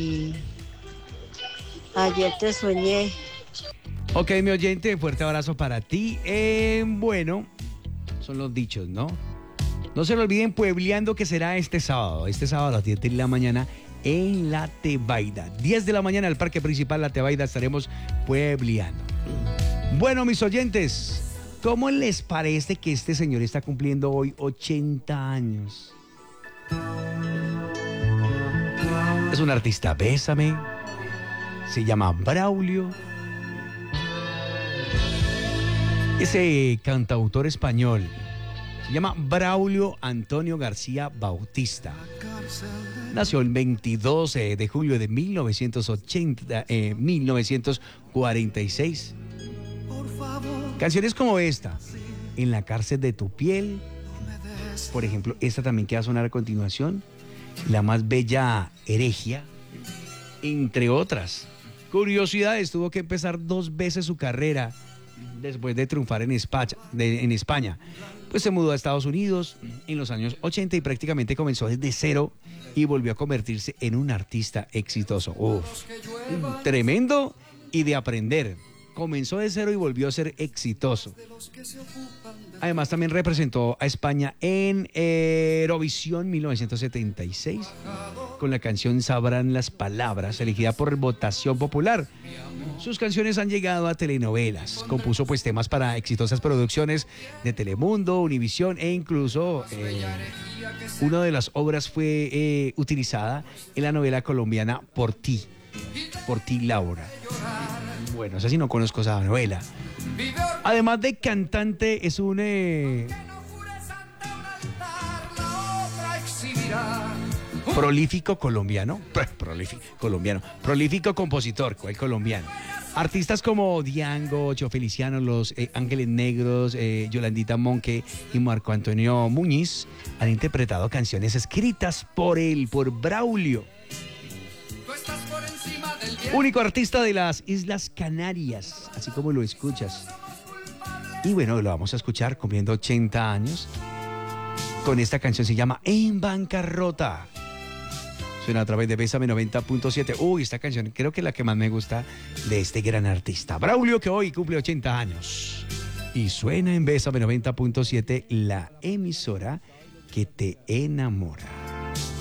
Ayer te soñé. Ok, mi oyente, fuerte abrazo para ti. Bueno, son los dichos, ¿no? No se lo olviden, puebleando, que será este sábado a las 10 de la mañana en La Tebaida. 10 de la mañana al Parque Principal La Tebaida estaremos puebleando. Bueno, mis oyentes, ¿cómo les parece que este señor está cumpliendo hoy 80 años? Es un artista, bésame. Se llama Braulio. Ese cantautor español se llama Braulio Antonio García Bautista. Nació el 22 de julio de 1946. Canciones como esta, En la cárcel de tu piel, por ejemplo, esta también que va a sonar a continuación, La más bella heregia, entre otras. Curiosidades, tuvo que empezar 2 veces su carrera después de triunfar en España. Pues se mudó a Estados Unidos en los años 80 y prácticamente comenzó desde cero y volvió a convertirse en un artista exitoso. Uf, tremendo y de aprender. Comenzó de cero y volvió a ser exitoso. Además, también representó a España en Eurovisión 1976 con la canción Sabrán las Palabras, elegida por votación popular. Sus canciones han llegado a telenovelas. Compuso pues temas para exitosas producciones de Telemundo, Univisión e incluso una de las obras fue utilizada en la novela colombiana Por ti, Laura. Bueno, esa sí no conozco esa novela. Además de cantante, es un prolífico colombiano. Prolífico compositor, ¿cuál colombiano? Artistas como Diango, Ocho Feliciano, Los Ángeles Negros, Yolandita Monque y Marco Antonio Muñiz han interpretado canciones escritas por él, por Braulio. Único artista de las Islas Canarias, así como lo escuchas. Y bueno, lo vamos a escuchar cumpliendo 80 años. Con esta canción, se llama En Bancarrota. Suena a través de Bésame 90.7. Uy, esta canción creo que es la que más me gusta de este gran artista. Braulio, que hoy cumple 80 años. Y suena en Bésame 90.7, la emisora que te enamora.